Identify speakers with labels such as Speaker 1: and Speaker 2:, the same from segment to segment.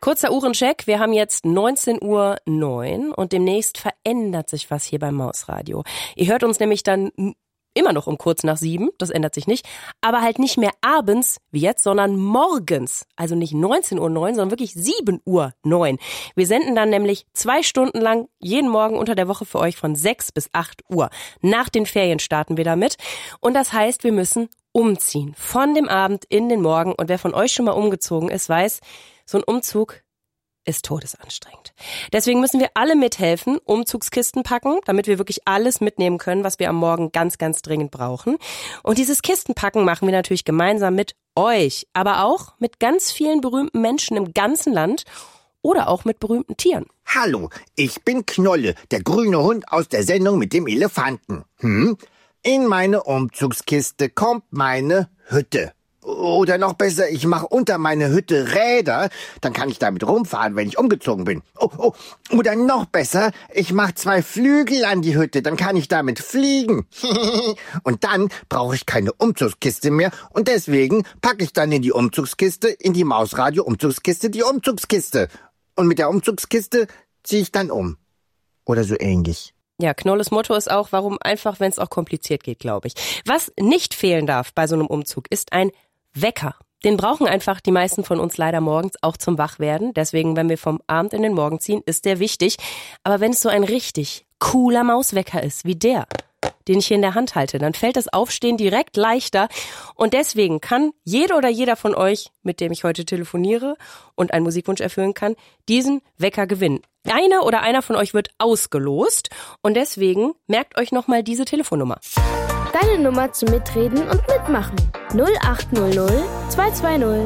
Speaker 1: Kurzer Uhrencheck, wir haben jetzt 19:09 Uhr und demnächst verändert sich was hier beim Mausradio. Ihr hört uns nämlich dann immer noch um kurz nach 7, das ändert sich nicht, aber halt nicht mehr abends wie jetzt, sondern morgens. Also nicht 19:09 Uhr, sondern wirklich 7:09 Uhr. Wir senden dann nämlich 2 Stunden lang jeden Morgen unter der Woche für euch von 6 bis 8 Uhr. Nach den Ferien starten wir damit und das heißt, wir müssen umziehen. Von dem Abend in den Morgen und wer von euch schon mal umgezogen ist, weiß, so ein Umzug ist todesanstrengend. Deswegen müssen wir alle mithelfen, Umzugskisten packen, damit wir wirklich alles mitnehmen können, was wir am Morgen ganz, ganz dringend brauchen. Und dieses Kistenpacken machen wir natürlich gemeinsam mit euch, aber auch mit ganz vielen berühmten Menschen im ganzen Land oder auch mit berühmten Tieren.
Speaker 2: Hallo, ich bin Knolle, der grüne Hund aus der Sendung mit dem Elefanten. In meine Umzugskiste kommt meine Hütte. Oder noch besser, ich mache unter meine Hütte Räder, dann kann ich damit rumfahren, wenn ich umgezogen bin. Oder noch besser, ich mache 2 Flügel an die Hütte, dann kann ich damit fliegen. Und dann brauche ich keine Umzugskiste mehr und deswegen packe ich dann in die Umzugskiste, in die Mausradio-Umzugskiste, die Umzugskiste. Und mit der Umzugskiste ziehe ich dann um. Oder so ähnlich.
Speaker 1: Ja, Knolles Motto ist auch, warum einfach, wenn es auch kompliziert geht, glaube ich. Was nicht fehlen darf bei so einem Umzug, ist ein Wecker. Den brauchen einfach die meisten von uns leider morgens auch zum Wachwerden. Deswegen, wenn wir vom Abend in den Morgen ziehen, ist der wichtig. Aber wenn es so ein richtig cooler Mauswecker ist, wie der, den ich hier in der Hand halte, dann fällt das Aufstehen direkt leichter. Und deswegen kann jede oder jeder von euch, mit dem ich heute telefoniere und einen Musikwunsch erfüllen kann, diesen Wecker gewinnen. Einer von euch wird ausgelost. Und deswegen merkt euch nochmal diese Telefonnummer.
Speaker 3: Deine Nummer zum Mitreden und Mitmachen. 0800 220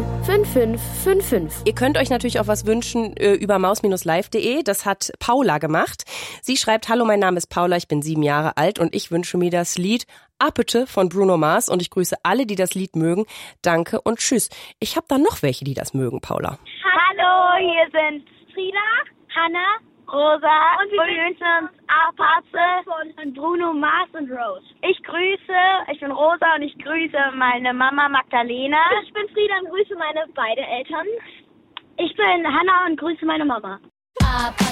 Speaker 3: 5555.
Speaker 1: Ihr könnt euch natürlich auch was wünschen über maus-live.de. Das hat Paula gemacht. Sie schreibt, hallo, mein Name ist Paula, ich bin 7 Jahre alt und ich wünsche mir das Lied Apete von Bruno Mars und ich grüße alle, die das Lied mögen. Danke und tschüss. Ich habe da noch welche, die das mögen, Paula.
Speaker 4: Hallo, hier sind Frieda, Hanna, Rosa und wir wünschen uns Apate von Bruno Mars und Rose. Ich bin Rosa und ich grüße meine Mama Magdalena. Ich bin Frieda und grüße meine beiden Eltern. Ich bin Hanna und grüße meine Mama.